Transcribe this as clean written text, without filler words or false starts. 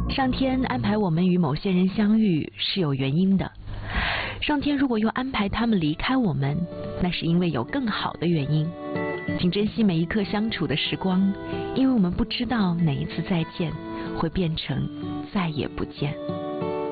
上天安排我们与某些人相遇是有原因的，上天如果又安排他们离开我们，那是因为有更好的原因。请珍惜每一刻相处的时光，因为我们不知道哪一次再见会变成再也不见。